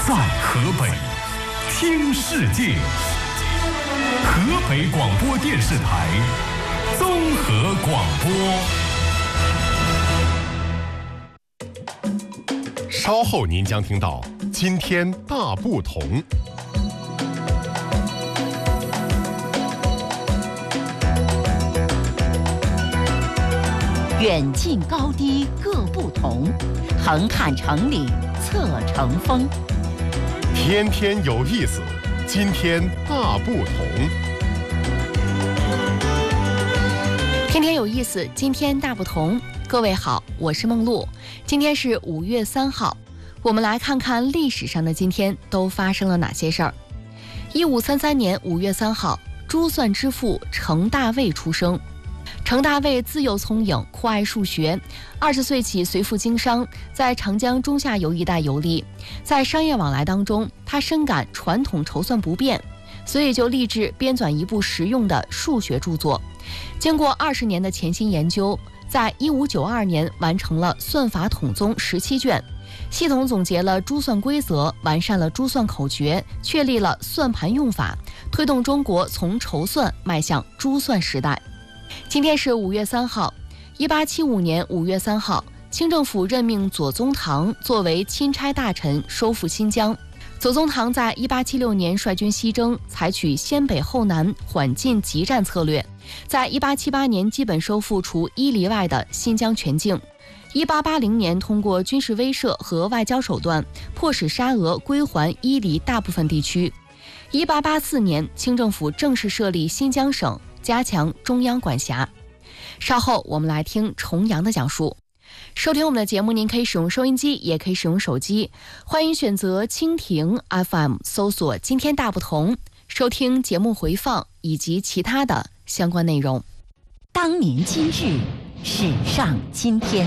在河北，听世界。河北广播电视台综合广播。稍后您将听到今天大不同。 远近高低各不同，横看成岭侧成峰。 天天有意思，今天大不同。 天天有意思，今天大不同。各位好，我是梦露。今天是5月3号，我们来看看历史上的今天都发生了哪些事儿。1533年5月3号，珠算之父程大卫出生。程大卫自幼聪颖，酷爱数学。20岁起随父经商，在长江中下游一带游历。在商业往来当中，他深感传统筹算不变，所以就立志编纂一部实用的数学著作。经过20年的潜心研究，在1592年完成了《算法统宗》17卷，系统总结了珠算规则，完善了珠算口诀，确立了算盘用法，推动中国从筹算迈向珠算时代。今天是5月3号，1875年5月3号，清政府任命左宗棠作为钦差大臣收复新疆。左宗棠在1876年率军西征，采取先北后南、缓进急战策略，在1878年基本收复除伊犁外的新疆全境。1880年通过军事威慑和外交手段，迫使沙俄归还伊犁大部分地区。1884年，清政府正式设立新疆省，加强中央管辖。稍后我们来听重阳的讲述。收听我们的节目，您可以使用收音机，也可以使用手机，欢迎选择蜻蜓 FM 搜索今天大不同，收听节目回放以及其他的相关内容。 当年今日，史上今天。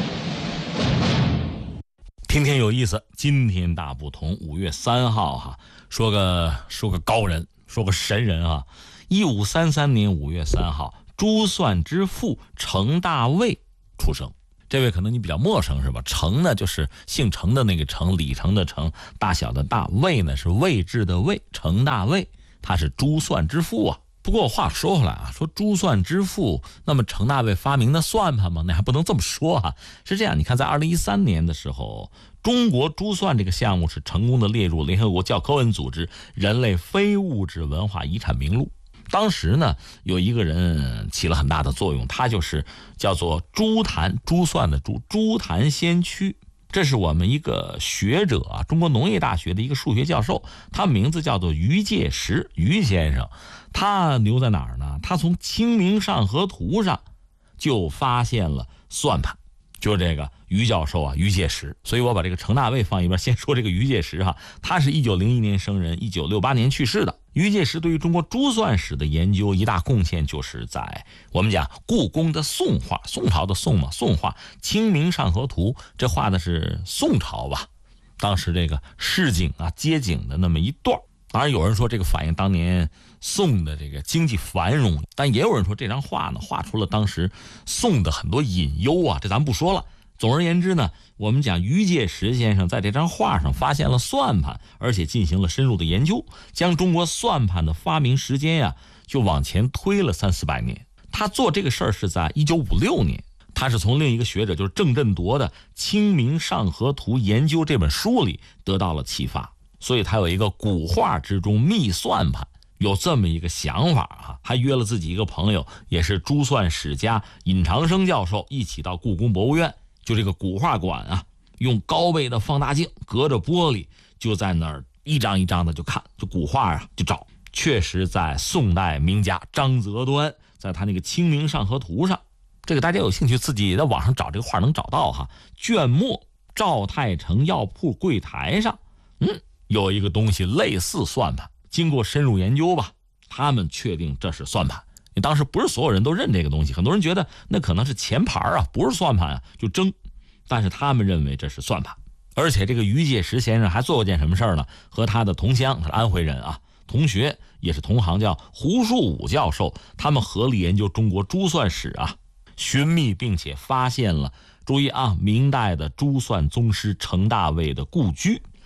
天天有意思，今天大不同。5月3号哈，说个高人，说个神人啊。1533年5月3号，珠算之父程大卫出生。这位可能你比较陌生是吧？程呢就是姓程的那个程，里程的程，大小的大；卫呢是位置的位，程大卫，他是珠算之父啊。不过话说回来啊，说珠算之父，那么程大卫发明的算盘吗？那还不能这么说啊。是这样，你看在2013年的时候，中国珠算这个项目是成功的列入联合国教科文组织人类非物质文化遗产名录。当时呢，有一个人起了很大的作用，他就是叫做珠坛，珠算的珠坛先驱。这是我们一个学者啊，中国农业大学的一个数学教授，他名字叫做于介石，于先生。他牛在哪儿呢？他从《清明上河图》上就发现了算盘，就是这个于教授啊，于介石。所以我把这个程大卫放一边，先说这个于介石哈。他是1901年生人，1968年去世的。于介石对于中国珠算史的研究一大贡献，就是在我们讲故宫的宋画，宋朝的宋嘛，宋画《清明上河图》，这画的是宋朝吧，当时这个市井啊街景的那么一段。当然有人说这个反映当年宋的这个经济繁荣，但也有人说这张画呢画出了当时宋的很多隐忧啊，这咱们不说了。总而言之呢，我们讲于介石先生在这张画上发现了算盘，而且进行了深入的研究，将中国算盘的发明时间呀就往前推了300-400年。他做这个事儿是在1956年，他是从另一个学者就是郑振铎的《清明上河图研究》这本书里得到了启发，所以他有一个古画之中秘算盘，有这么一个想法啊，还约了自己一个朋友，也是珠算史家尹长生教授，一起到故宫博物院，就这个古画馆啊，用高倍的放大镜隔着玻璃，就在那儿一张一张的就看，就古画啊就找。确实在宋代名家张择端在他那个《清明上河图》上，这个大家有兴趣自己在网上找这个画能找到哈。卷末赵太成药铺柜台上有一个东西类似算盘，经过深入研究吧，他们确定这是算盘。当时不是所有人都认这个东西，很多人觉得那可能是钱盘啊，不是算盘啊，就争。但是他们认为这是算盘。而且这个于介石先生还做过件什么事儿呢？和他的同乡，他是安徽人啊，同学也是同行，叫胡树武教授，他们合力研究中国珠算史啊，寻觅并且发现了，注意啊，明代的珠算宗师程大卫的故居，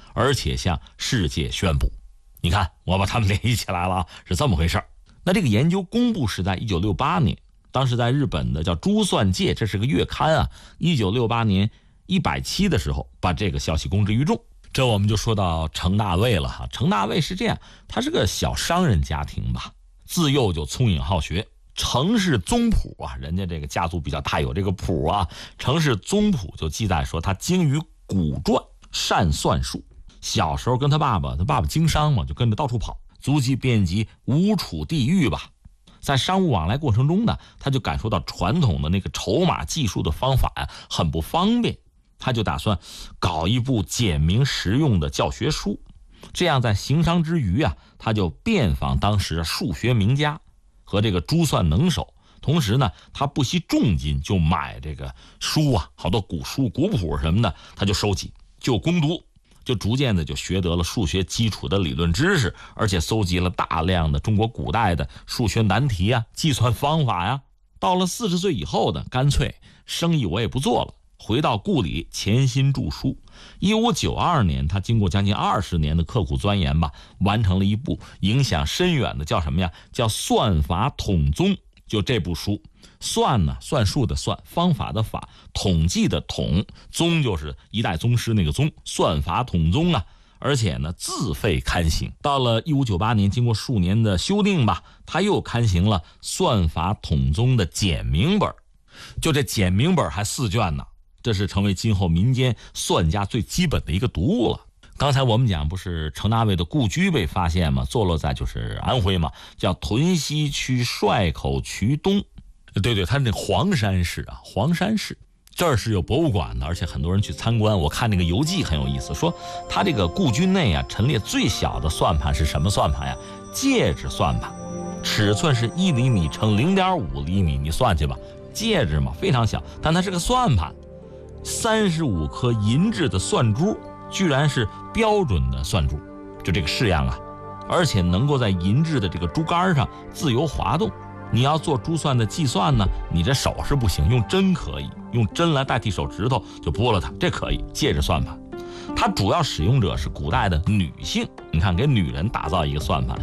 而且向世界宣布。你看，我把他们联系起来了啊，是这么回事。那这个研究公布是在1968年，当时在日本的叫《珠算界》，这是个月刊啊。1968年100期的时候，把这个消息公之于众。这我们就说到程大卫了哈。程大卫是这样，他是个小商人家庭吧，自幼就聪颖好学。程氏宗谱啊，人家这个家族比较大，有这个谱啊。程氏宗谱就记载说，他精于古篆，善算术。小时候跟他爸爸经商嘛，就跟着到处跑，足迹遍及吴楚地域吧。在商务往来过程中呢，他就感受到传统的那个筹码计数的方法很不方便，他就打算搞一部简明实用的教学书。这样在行商之余啊，他就遍访当时数学名家和这个珠算能手，同时呢，他不惜重金就买这个书啊，好多古书古谱什么的，他就收集就攻读，就逐渐的就学得了数学基础的理论知识，而且搜集了大量的中国古代的数学难题啊、计算方法呀。到了40岁以后呢，干脆生意我也不做了，回到故里潜心著书。1592年，他经过将近20年的刻苦钻研吧，完成了一部影响深远的叫什么呀？叫《算法统宗》。就这部书，算呢，算术的算，方法的法，统计的统，宗就是一代宗师那个宗，算法统宗啊。而且呢，自费刊行。到了1598年，经过数年的修订吧，他又刊行了《算法统宗》的简明本。就这简明本还4卷呢，这是成为今后民间算家最基本的一个读物了。刚才我们讲不是程大卫的故居被发现吗？坐落在就是安徽嘛，叫屯溪区帅口渠东。对，他那黄山市啊，黄山市这儿是有博物馆的，而且很多人去参观。我看那个游记很有意思，说他这个故居内啊，陈列最小的算盘是什么算盘呀？戒指算盘，尺寸是1厘米乘0.5厘米，你算去吧。戒指嘛，非常小，但它是个算盘。35颗银质的算珠，居然是标准的算珠，就这个式样啊，而且能够在银质的这个珠杆上自由滑动。你要做珠算的计算呢，你这手是不行，用针可以，用针来代替手指头就拨了它，这可以。戒指算盘，它主要使用者是古代的女性，你看给女人打造一个算盘，